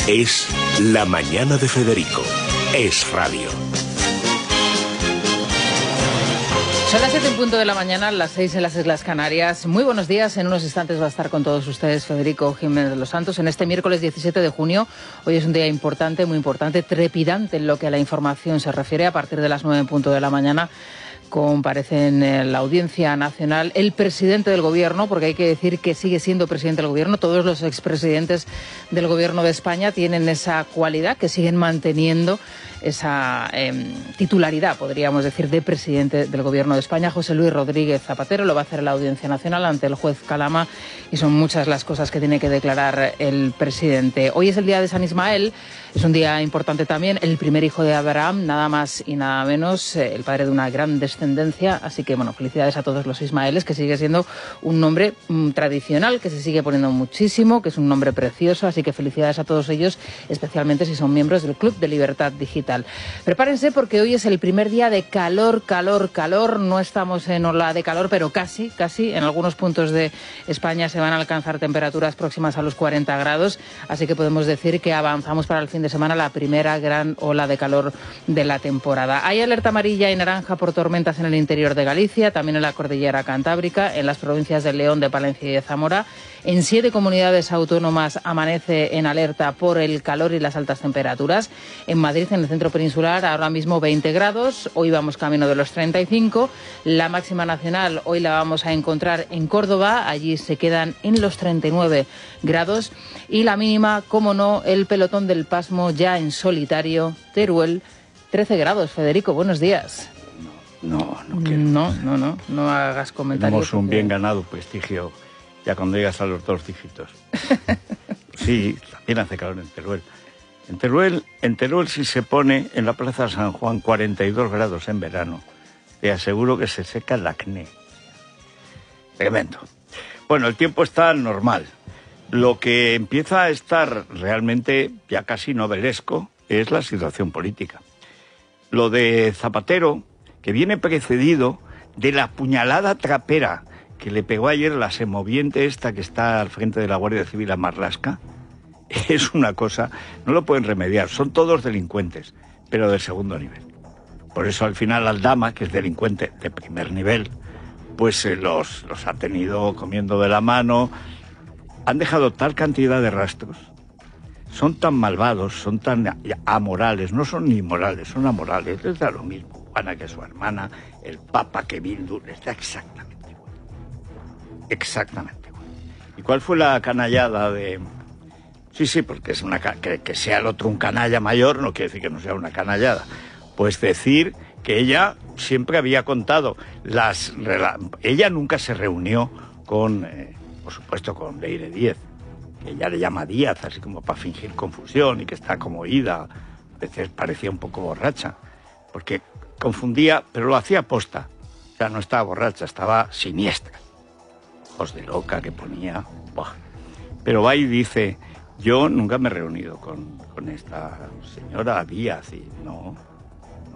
Es La Mañana de Federico. Es radio. Son las 7 en punto de la mañana, las 6 en las Islas Canarias. Muy buenos días. En unos instantes va a estar con todos ustedes Federico Jiménez de los Santos en este miércoles 17 de junio. Hoy es un día importante, muy importante, trepidante en lo que a la información se refiere. A partir de las 9 en punto de la mañana comparece en la Audiencia Nacional el presidente del Gobierno, porque hay que decir que sigue siendo presidente del Gobierno. Todos los expresidentes del Gobierno de España tienen esa cualidad, que siguen manteniendo esa titularidad, podríamos decir, de presidente del Gobierno de España. José Luis Rodríguez Zapatero lo va a hacer en la Audiencia Nacional ante el juez Calama, y son muchas las cosas que tiene que declarar el presidente. Hoy es el día de San Ismael, es un día importante también, el primer hijo de Abraham, nada más y nada menos, el padre de una gran descendencia, así que bueno, felicidades a todos los Ismaeles, que sigue siendo un nombre tradicional, que se sigue poniendo muchísimo, que es un nombre precioso, así que felicidades a todos ellos, especialmente si son miembros del Club de Libertad Digital. Prepárense porque hoy es el primer día de calor. No estamos en ola de calor, pero casi. En algunos puntos de España se van a alcanzar temperaturas próximas a los 40 grados, así que podemos decir que avanzamos para el fin de semana la primera gran ola de calor de la temporada. Hay alerta amarilla y naranja por tormentas en el interior de Galicia, también en la cordillera cantábrica, en las provincias de León, de Palencia y de Zamora. En 7 comunidades autónomas amanece en alerta por el calor y las altas temperaturas. En Madrid, en el centro peninsular, ahora mismo 20 grados. Hoy vamos camino de los 35. La máxima nacional hoy la vamos a encontrar en Córdoba. Allí se quedan en los 39 grados. Y la mínima, como no, el pelotón del pasmo ya en solitario, Teruel, 13 grados. Federico, buenos días. No quiero. No hagas comentarios. Tenemos un bien ganado prestigio ya cuando llegas a los 2 dígitos. Sí, también hace calor en Teruel. En Teruel si se pone en la Plaza San Juan 42 grados en verano, te aseguro que se seca el acné. Tremendo. Bueno, el tiempo está normal. Lo que empieza a estar realmente ya casi novelesco es la situación política. Lo de Zapatero, que viene precedido de la puñalada trapera que le pegó ayer la semoviente esta que está al frente de la Guardia Civil a Marlaska, es una cosa, no lo pueden remediar, son todos delincuentes, pero del segundo nivel. Por eso al final Aldama, que es delincuente de primer nivel, pues los ha tenido comiendo de la mano, han dejado tal cantidad de rastros, son tan malvados, son tan amorales, no son ni morales, son amorales, les da lo mismo, Juana que su hermana, el Papa que Bildu, les da exactamente igual. Exactamente igual. ¿Y cuál fue la canallada de...? Sí, porque es que sea el otro un canalla mayor no quiere decir que no sea una canallada. Pues decir que ella siempre había contado ella nunca se reunió con, por supuesto, con Leire Díez, que ella le llama Díaz, así como para fingir confusión y que está como ida, a veces parecía un poco borracha, porque confundía, pero lo hacía aposta. O sea, no estaba borracha, estaba siniestra. Ojos de loca que ponía. ¡Buah! Pero va y dice... Yo nunca me he reunido con esta señora Díaz y no,